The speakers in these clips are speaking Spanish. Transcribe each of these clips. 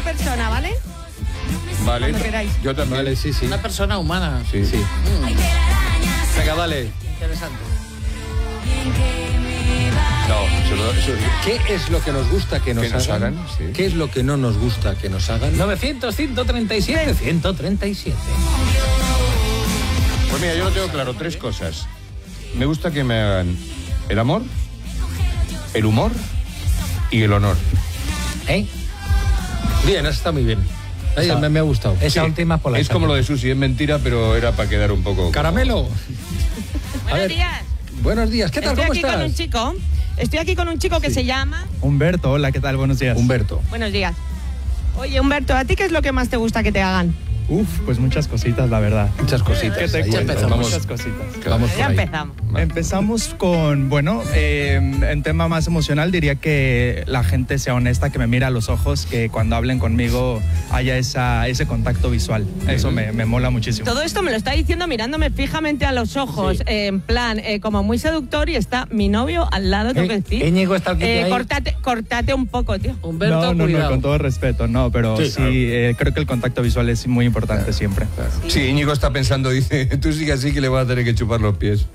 persona, ¿vale? Vale, Cuando queráis. yo también. Vale, sí, sí. Una persona humana. Sí, sí. Venga, dale. Interesante. No, eso ¿Qué es lo que nos gusta que nos hagan? Sí. ¿Qué es lo que no nos gusta que nos hagan? 900-137-137. Pues mira, yo lo tengo claro, 3 cosas. Me gusta que me hagan el amor, el humor y el honor. ¿Eh? Bien, eso está muy bien. Ay, me ha gustado. Esa Sí, última por la es como lo de Susi, es mentira, pero era para quedar un poco... Caramelo. Buenos días. Buenos días. ¿Qué tal? Estoy ¿Cómo aquí estás? con un chico. Estoy aquí con un chico que se llama... Humberto, hola, ¿qué tal? Buenos días. Humberto. Buenos días. Oye, Humberto, ¿a ti qué es lo que más te gusta que te hagan? Uf, pues muchas cositas, la verdad. Muchas cositas. ¿Qué te Ahí cuento? empezamos. Muchas cositas. Vamos por Ya ahí. empezamos. Empezamos con, bueno, en tema más emocional diría que la gente sea honesta, que me mira a los ojos, que cuando hablen conmigo haya ese contacto visual. Eso me mola muchísimo. Todo esto me lo está diciendo mirándome fijamente a los ojos, en plan, como muy seductor, y está mi novio al lado, tengo que decir. Íñigo está el que Cortate un poco, tío. Humberto, No, cuidado. con todo respeto, no, pero sí, creo que el contacto visual es muy importante siempre. Sí, Íñigo está pensando, dice, tú sigue así que le vas a tener que chupar los pies.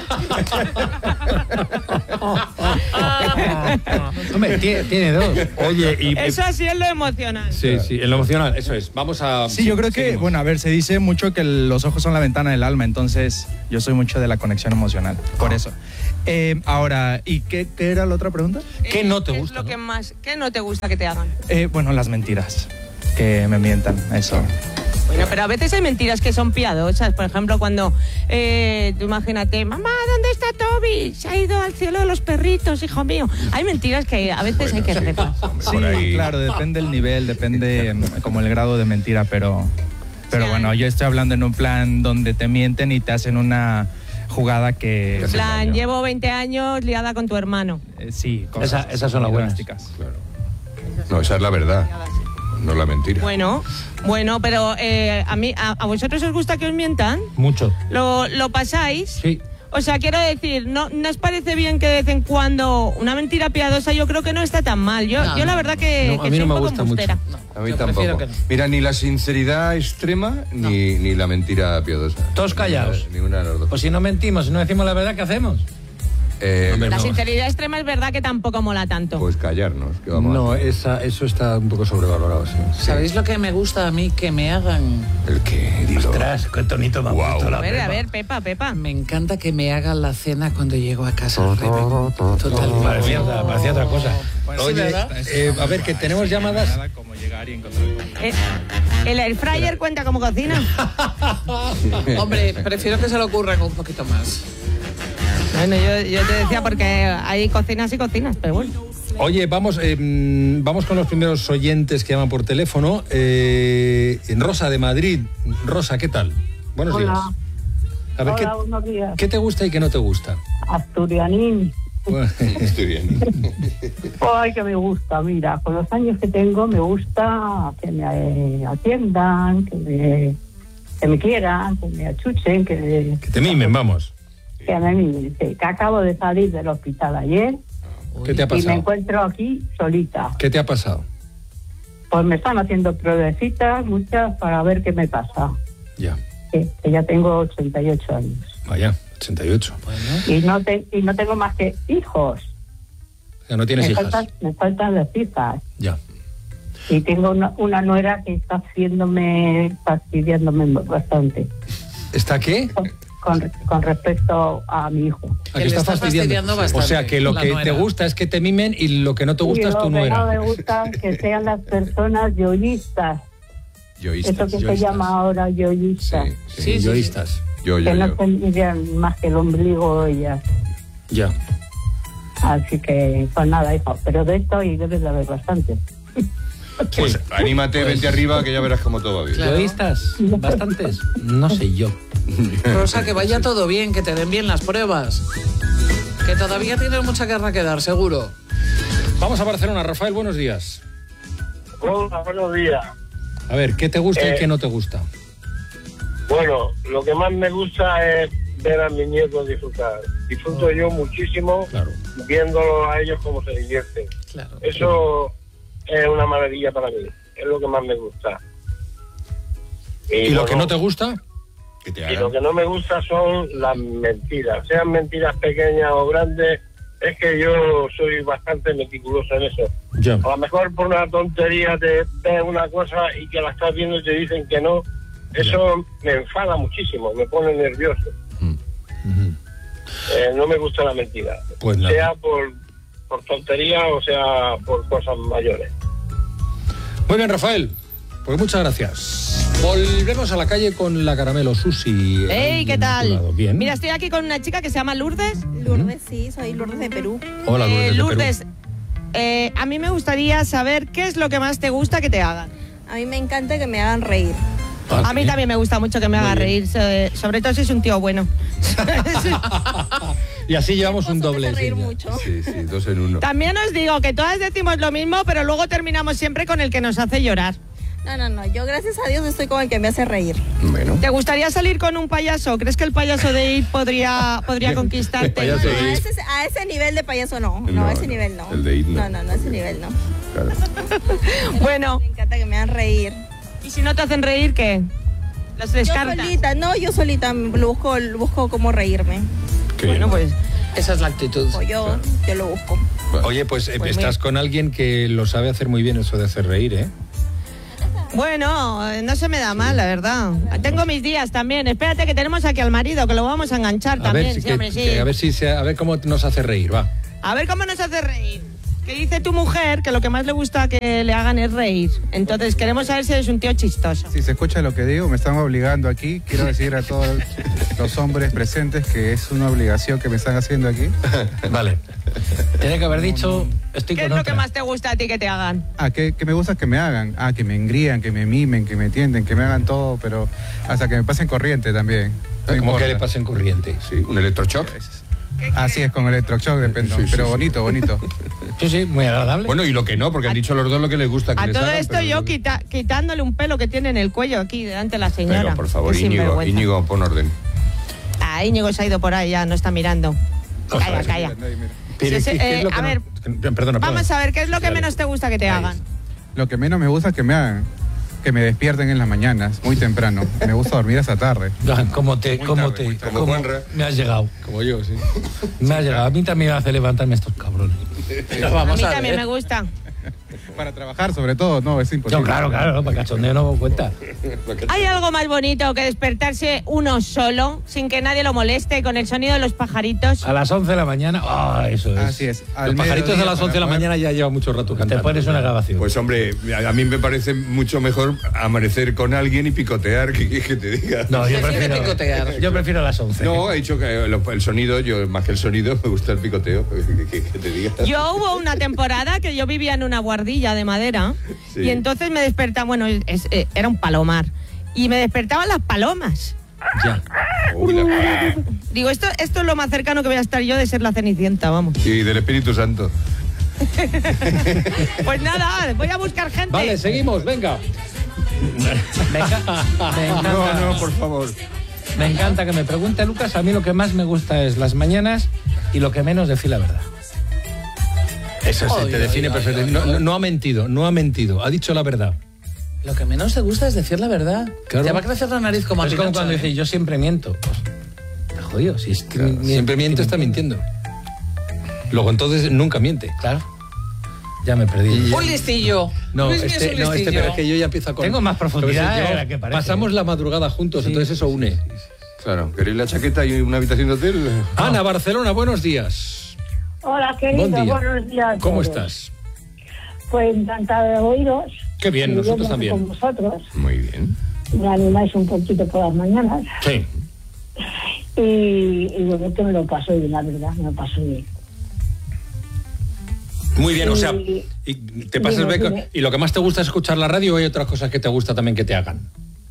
Hombre, tiene 2. Oye, y... Eso así es lo emocional. Sí, sí, en lo emocional, eso es. Vamos a... Sí, yo creo que, seguimos. bueno, a ver, se dice mucho que los ojos son la ventana del alma, entonces yo soy mucho de la conexión emocional, por eso. Ahora, ¿y qué era la otra pregunta? ¿Qué no te ¿Qué gusta? es lo que más, qué no te gusta que te hagan? Bueno, las mentiras, que me mientan, eso. Bueno, pero a veces hay mentiras que son piadosas. Por ejemplo, cuando tú imagínate, mamá, ¿dónde está Toby? Se ha ido al cielo de los perritos, hijo mío. Hay mentiras que a veces hay que respetar. Sí, claro, depende el nivel, depende como el grado de mentira, pero bueno, yo estoy hablando en un plan donde te mienten y te hacen una jugada que... En plan, llevo 20 años liada con tu hermano. Sí, cosas Esas son las buenas. drásticas. Claro. No, esa es la verdad, no la mentira. Bueno, pero a vosotros os gusta que os mientan. Mucho. ¿Lo pasáis? Sí. O sea, quiero decir, ¿no os parece bien que de vez en cuando una mentira piadosa yo creo que no está tan mal? Yo la verdad que, No, a que mí soy no un me poco gusta embustera. A mí Yo tampoco. prefiero que no. Mira, ni la sinceridad extrema ni la mentira piadosa. Todos callados. Ninguna de las dos. Pues si no mentimos, si no decimos la verdad, ¿qué hacemos? La no. sinceridad extrema es verdad que tampoco mola tanto. Pues callarnos, que vamos a No, hacer. eso está un poco sobrevalorado, sí. ¿Sabéis lo que me gusta a mí que me hagan? ¿El qué? Dilo. Ostras, qué tonito me ha Guau. puesto la a ver, Pepa. Me encanta que me hagan la cena cuando llego a casa. Totalmente. Parecía otra cosa. Bueno, Sí, ¿verdad? A ver, que tenemos llamadas. Nada como llegar y encontrar ¿El air fryer cuenta como cocina? Hombre, prefiero que se lo ocurran un poquito más. Bueno, yo te decía porque hay cocinas y cocinas, pero bueno. Oye, vamos con los primeros oyentes que llaman por teléfono. Rosa de Madrid. Rosa, ¿qué tal? Buenos días. A ver, Hola, buenos días. ¿qué te gusta y qué no te gusta? Asturianín. Estoy bien. Ay, que me gusta, mira, con los años que tengo me gusta que me atiendan, que me quieran, que me achuchen, Que te mimen, vamos. que me mimen. Sí, que acabo de salir del hospital ayer ¿Qué te ha y me pasado? encuentro aquí solita. ¿Qué te ha pasado? Pues me están haciendo pruebecitas, muchas, para ver qué me pasa. Ya, Que ya tengo 88 años. vaya, 88. Y no tengo más que hijos. Ya no tienes hijas. Me faltan las hijas. Ya. Y tengo una nuera que está fastidiándome bastante ¿Está qué? con respecto a mi hijo. ¿A Que que le está fastidiando O bastante, sea, que lo la que nuera. te gusta es que te mimen y lo que no te gusta Y es lo tu que nuera. no me gusta que sean las personas yoístas. Yoístas. Eso que se yoístas. llama ahora yoístas. Sí, sí, yoístas. Yo. Que no tendrían más que el ombligo ellas. Ya. Así que, pues nada, hijo. Pero de esto y debes de haber bastante. Pues anímate, vente arriba, que ya verás cómo todo va bien. Claro. ¿Yoístas? ¿Bastantes? No sé yo. Rosa, que vaya todo bien, que te den bien las pruebas. Que todavía tienes mucha guerra que dar, seguro. Vamos a Barcelona. Rafael, buenos días. Hola, buenos días. A ver, ¿qué te gusta y qué no te gusta? Bueno, lo que más me gusta es ver a mis nietos disfrutar. Disfruto yo muchísimo Claro. viéndolo a ellos cómo se divierten. Claro. Eso es una maravilla para mí. es lo que más me gusta. ¿Y lo que no te gusta? Que te Y hagan. lo que no me gusta son las mentiras, sean mentiras pequeñas o grandes. Es que yo soy bastante meticuloso en eso. Ya. A lo mejor por una tontería te ves una cosa y que la estás viendo y te dicen que no. Eso me enfada muchísimo, me pone nervioso. No me gusta la mentira. Pues nada. Sea por tontería o sea por cosas mayores. Muy bien, Rafael. Pues muchas gracias. Volvemos a la calle con la Caramelo. Susi. ¡Ey, qué tal! Bien. Mira, estoy aquí con una chica que se llama Lourdes. Lourdes, sí, soy Lourdes de Perú. Hola, Lourdes. de Lourdes, a mí me gustaría saber qué es lo que más te gusta que te hagan. A mí me encanta que me hagan reír. Perú. A mí también me gusta mucho que me haga reír, sobre todo si es un tío bueno. Y así llevamos un Vos solés doble. reír sí, ya. mucho. Sí, 2 en 1. También os digo que todas decimos lo mismo, pero luego terminamos siempre con el que nos hace llorar. No, yo gracias a Dios estoy con el que me hace reír. Bueno. ¿Te gustaría salir con un payaso? ¿Crees que el payaso de It podría conquistarte? payaso No, de It. a ese nivel de payaso no. No, No, a ese nivel no. el de It no. No, a ese nivel no. Claro. Bueno, Me encanta que me hagan reír. ¿y si no te hacen reír, qué? ¿Los descartas? Yo solita busco cómo reírme. Qué Bueno, bien. pues Esa es la actitud. O yo lo busco. Oye, pues, Pues estás muy- con alguien que lo sabe hacer muy bien eso de hacer reír, ¿eh? bueno, no se me da mal, la verdad. Tengo mis días también. Espérate que tenemos aquí al marido, que lo vamos a enganchar A también. ver, Sí, que- hombre, sí. que a ver cómo nos hace reír, va. A ver cómo nos hace reír. Que dice tu mujer que lo que más le gusta que le hagan es reír. Entonces queremos saber si eres un tío chistoso. Si se escucha lo que digo, me están obligando aquí. Quiero decir a todos los hombres presentes que es una obligación que me están haciendo aquí. Vale. Tiene que haber dicho, estoy ¿Qué es con lo que otra. más te gusta a ti que te hagan? Que me gusta que me hagan. Que me engrían, que me mimen, que me tienden, que me hagan todo, pero hasta que me pasen corriente también. No Como que importa. le pasen corriente. Sí, un electroshock. Así es, con electroshock depende. Sí, sí, pero sí. bonito. Sí, sí, muy agradable. Bueno, y lo que no, porque han dicho los dos lo que les gusta que A les todo hagan, esto pero yo no- quitándole un pelo que tiene en el cuello aquí delante de la señora. Pero, por favor, Qué Íñigo, sinvergüenza. Íñigo, pon orden. Íñigo se ha ido por ahí, ya no está mirando. Calla. Pero, Sí, sí, ¿qué es lo que a no- ver, Perdona. Vamos a ver, ¿qué es lo que menos te gusta que te hagan? Lo que menos me gusta es que me hagan. Que me despierten en las mañanas, muy temprano. Me gusta dormir hasta tarde. ¿Cómo Muy tarde, muy tarde. Como Juanra. me has llegado? Como yo, sí. Me has llegado. A mí también me hace levantarme estos cabrones. Pero A vamos mí a también ver. me gusta. Para trabajar, sobre todo, no, es imposible. No, claro, para cachondeo no cuenta. ¿Hay algo más bonito que despertarse uno solo, sin que nadie lo moleste, con el sonido de los pajaritos? A las 11 de la mañana, eso es. Así es. Los pajaritos de las 11 de la mañana ya lleva mucho rato Te cantando. pones una grabación. Pues hombre, a mí me parece mucho mejor amanecer con alguien y picotear que te diga. No, yo Prefiere prefiero, picotear. yo prefiero a las 11. No, he dicho que el sonido, yo más que el sonido, me gusta el picoteo, que te diga. Yo hubo una temporada que yo vivía en una guardilla de madera Sí. y entonces me despertaba, era un palomar, y me despertaban las palomas. Ya. Uy, Digo, esto es lo más cercano que voy a estar yo de ser la Cenicienta, vamos. y del Espíritu Santo. Pues nada, voy a buscar gente. Vale, seguimos, venga. Me encanta, No, por favor. me encanta que me pregunte Lucas. A mí lo que más me gusta es las mañanas y lo que menos decir la verdad. Eso sí, te define perfectamente. No ha mentido, ha dicho la verdad. Lo que menos te gusta es decir la verdad. Claro. Te va a crecer la nariz como a Es como Pinocho, cuando ¿eh? dice, yo siempre miento. Pues, está jodido. Si es que Siempre miente, está mintiendo. Luego entonces nunca miente. Claro. Ya me perdí. Un listillo. No, Luis Miguel es un listillo. pero es que yo ya empiezo con... Tengo más profundidad Pero de la que parece. Pasamos la madrugada juntos, entonces eso une. Claro, ¿queréis la chaqueta y una habitación de hotel? Ana, Barcelona, buenos días. Hola, querido, Buen día. buenos días. a ¿Cómo todos. estás? Pues encantada de oíros. Qué bien, Y nosotros yo también. Con vosotros. Muy bien. Me animáis un poquito por las mañanas. Sí. Y bueno, que me lo paso bien, la verdad, me lo paso bien. Muy bien, o sea, Y- y te pasas dime, beca- dime. ¿Y lo que más te gusta es escuchar la radio o hay otras cosas que te gusta también que te hagan?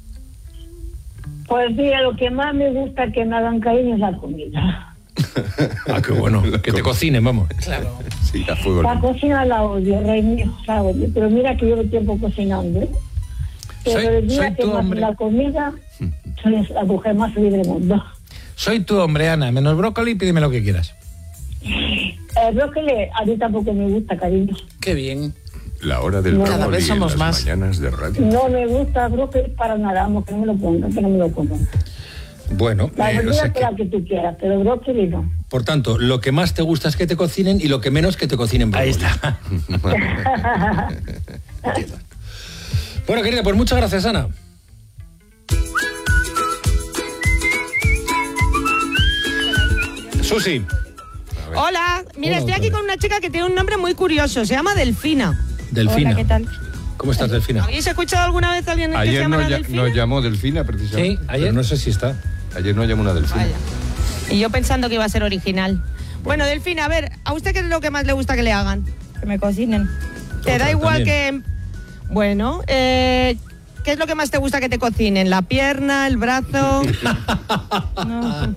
Pues mira, lo que más me gusta que me hagan cariño es la comida. Ah, qué bueno. Que te cocinen, vamos. Claro. Sí, a fuego. La cocina la odio, rey mío, la odio. Pero mira que llevo tiempo cocinando, ¿eh? Pero Soy- el día soy que tu me hacen hombre. la comida, soy la mujer más feliz del mundo. Soy tu hombre, Ana. Menos brócoli, pídeme lo que quieras. El brócoli a mí tampoco me gusta, cariño. Qué bien. La hora del No. brócoli Cada vez somos en las más. mañanas de radio. No me gusta brócoli para nada, vamos, que no me lo pongan, que no me lo pongan. Bueno, La o verdura sea es que, la que tú quieras, pero brócoli no. por tanto, lo que más te gusta es que te cocinen y lo que menos que te cocinen brócoli. Ahí está. Bueno, querida, pues muchas gracias, Ana. Susi. Hola, mira, Hola, estoy aquí otra con una chica que tiene un nombre muy curioso, se llama Delfina. Delfina. Hola, ¿qué tal? ¿Cómo estás, Delfina? ¿Habéis escuchado alguna vez a alguien que se Ayer llama nos, Delfina? nos llamó Delfina, Sí, precisamente. Pero ayer. no sé si está. Ayer nos llamó una Delfina. Vaya. Y yo pensando que iba a ser original. Bueno, Delfina, a ver, ¿a usted qué es lo que más le gusta que le hagan? Que me cocinen. ¿Te da Otra igual también. que... Bueno, ¿qué es lo que más te gusta que te cocinen? ¿La pierna, el brazo? No,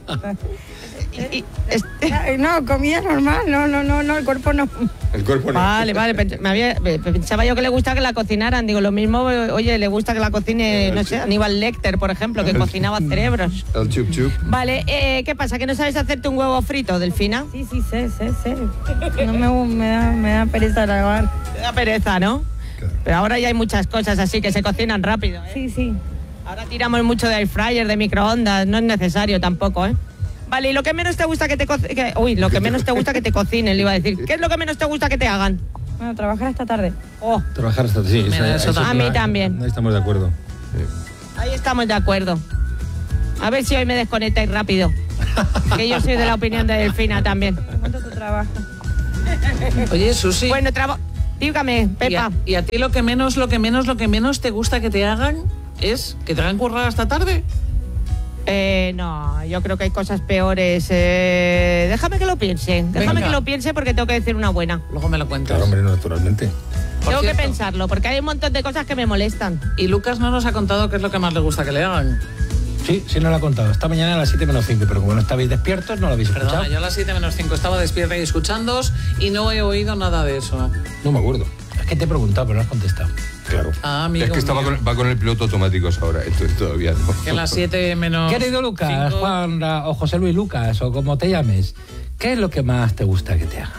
Y- no, comida normal, no, el cuerpo no. El cuerpo no. Vale, pensaba yo que le gusta que la cocinaran. Digo, lo mismo, oye, le gusta que la cocine, no sé, Aníbal Lecter, por ejemplo, que cocinaba cerebros. El chup chup. Vale, ¿qué pasa? ¿Que no sabes hacerte un huevo frito, Delfina? Sí, sé. No me da pereza lavar. Te da pereza, ¿no? Pero ahora ya hay muchas cosas así que se cocinan rápido, ¿eh? Sí. Ahora tiramos mucho de air fryer, de microondas, no es necesario tampoco, ¿eh? Vale, y lo que menos te gusta que te cocinen... lo que menos te gusta que te cocinen, le iba a decir. ¿Qué es lo que menos te gusta que te hagan? Bueno, trabajar esta tarde. Oh, Trabajar hasta... Sí, Mira, eso a mí también. Ahí estamos de acuerdo. Ahí estamos de acuerdo. A ver si hoy me desconectáis rápido. Que yo soy de la opinión de Delfina también. ¿Cuánto tu trabajo? Oye, Susi. Bueno, dígame, Pepa. ¿Y a ti lo que menos te gusta que te hagan es que te hagan currar hasta tarde? No, yo creo que hay cosas peores. Déjame que lo piense. Déjame Venga. que lo piense porque tengo que decir una buena. Luego me lo cuentas. Claro, hombre, naturalmente. Tengo que cierto. pensarlo porque hay un montón de cosas que me molestan. Y Lucas no nos ha contado qué es lo que más le gusta que le hagan. Sí, nos lo ha contado. Esta mañana a las 7 menos 5, pero como no estabais despiertos, no lo habéis Perdona, escuchado. yo a las 7 menos 5 estaba despierta y escuchándoos y no he oído nada de eso. No me acuerdo. Es que te he preguntado, pero no has contestado. Claro. Ah, amigo Es que mío. va con el piloto automático ahora. Esto todavía no. Que a las 7 menos Querido Lucas, 5. Juan o José Luis Lucas, o como te llames, ¿qué es lo que más te gusta que te hagan?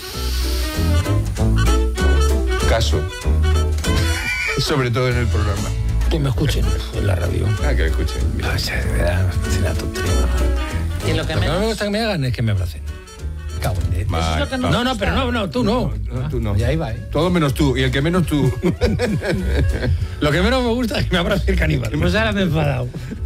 Caso. Sobre todo en el programa. Que me escuchen en la radio. Ah, que me escuchen. Mira. O sea, de verdad, es una tontería. Y lo que Lo que no me menos... gusta que me hagan es que me abracen. Cago en diez. Mal. Eso es lo que no- No, pero no, tú no. No, tú no. Y ahí va, ¿eh? Todo menos tú. Y el que menos tú. Lo que menos me gusta es que me abrace el caníbal. Pues ahora me he enfadado.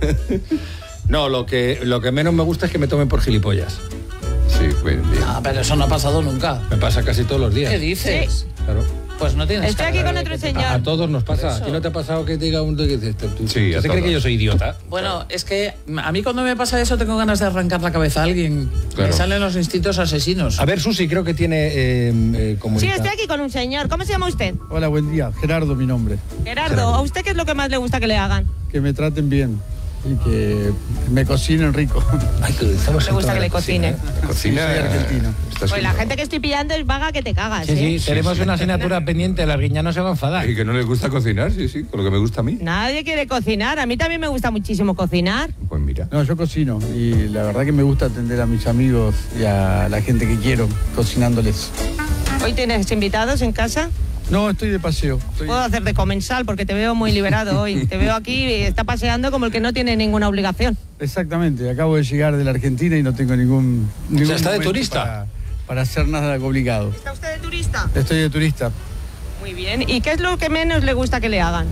No, lo que menos me gusta es que me tomen por gilipollas. Sí, pues bien. Ah, pero eso no ha pasado nunca. Me pasa casi todos los días. ¿Qué dices? Claro. Pues no tienes Estoy cara aquí con de otro que te- señor. A todos nos pasa. Eso. ¿A ti no te ha pasado que te diga un... que te- tú- Sí, ¿Se a cree todos. que yo soy idiota? Bueno, es que a mí cuando me pasa eso tengo ganas de arrancar la cabeza a alguien. Claro. Me salen los instintos asesinos. A ver, Susi, creo que tiene Sí, comunicado. estoy aquí con un señor. ¿Cómo se llama usted? Hola, buen día. Gerardo, mi nombre. Gerardo. ¿A usted qué es lo que más le gusta que le hagan? Que me traten bien y que me cocinen rico. Ay, que estamos Le en gusta toda que la le cocina, cocinen. La cocina. soy argentino. está Pues la siendo- gente que estoy pillando es vaga que te cagas, Sí, sí, ¿eh? tenemos una asignatura pendiente, la Arguiñano se va a enfadar. Y que no les gusta cocinar, sí, con lo que me gusta a mí. Nadie quiere cocinar. A mí también me gusta muchísimo cocinar. Pues mira. No, yo cocino y la verdad que me gusta atender a mis amigos y a la gente que quiero cocinándoles. ¿Hoy tienes invitados en casa? No, estoy de paseo. Puedo hacer de comensal porque te veo muy liberado hoy. Te veo aquí y está paseando como el que no tiene ninguna obligación. Exactamente, acabo de llegar de la Argentina y no tengo ningún sea, está de momento turista. para hacer nada obligado. ¿Está usted de turista? Estoy de turista, Muy bien. ¿Y qué es lo que menos le gusta que le hagan?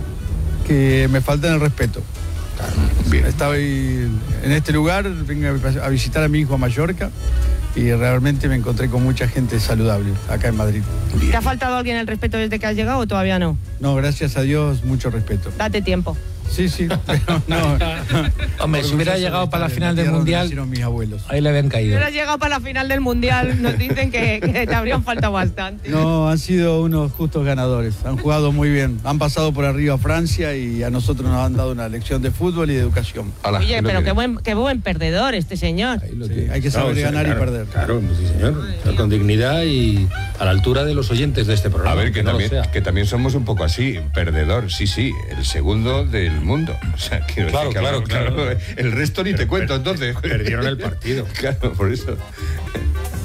que me faltan el respeto. Bien. Estoy en este lugar, vengo a visitar a mi hijo a Mallorca y realmente me encontré con mucha gente saludable acá en Madrid. ¿Te ha faltado alguien el respeto desde que has llegado o todavía no? No, gracias a Dios, mucho respeto. Date tiempo. Sí, pero no. Hombre, si hubiera llegado para la final del Mundial, Nacieron mis abuelos. ahí le habían Si caído. hubieras llegado para la final del Mundial, nos dicen que te habrían faltado bastante. No, han sido unos justos ganadores. Han jugado muy bien. Han pasado por arriba a Francia y a nosotros nos han dado una lección de fútbol y de educación. Ala, Oye, es lo pero que- qué buen perdedor este señor. Ahí lo Sí, tiene. hay que saber ganar y claro, perder. Claro, sí, señor. Con dignidad y a la altura de los oyentes de este programa. A ver, que no lo también, sea. que también somos un poco así, perdedor, sí, el segundo del mundo. O sea, quiero Claro, decir que claro. el resto ni te cuento, entonces. Perdieron el partido. Claro, por eso.